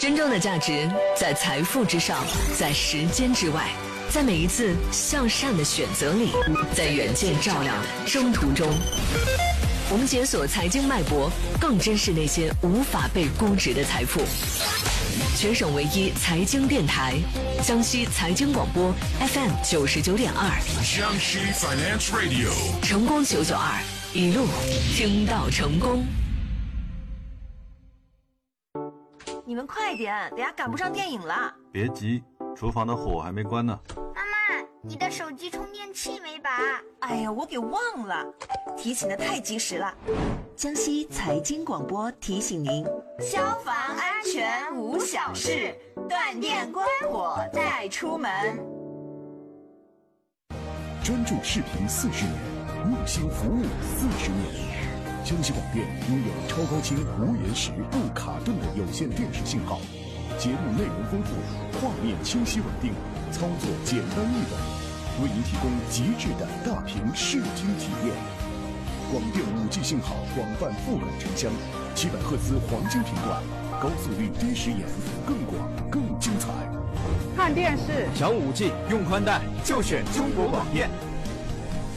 真正的价值在财富之上，在时间之外，在每一次向善的选择里，在远见照亮的征途中。我们解锁财经脉搏，更珍视那些无法被估值的财富。全省唯一财经电台，江西财经广播 FM 99.2， 江西 Finance Radio， 成功992，一路听到成功。 你们快点，等下赶不上电影了。 别急，厨房的火还没关呢。 妈妈，你的手机充电器没拔？ 哎呀，我给忘了，提醒的太及时了。 江西财经广播提醒您： 消防安全无小事，断电关火再出门。 专注视频40年，用心服务40年。江西广电拥有超高清、无延时、不卡顿的有线电视信号，节目内容丰富，画面清晰稳定，操作简单易懂，为您提供极致的大屏视听体验。广电5G 信号广泛覆盖城乡，700赫兹黄金频段，高速率低时延，更广更精彩。 看电视想5G 用宽带就选中国广电。